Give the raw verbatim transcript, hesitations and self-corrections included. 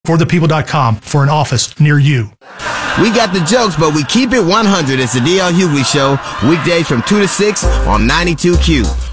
for the people dot com for an office near you. We got the jokes, but we keep it one hundred. It's the D L Hughley Show, weekdays from two to six on ninety-two Q.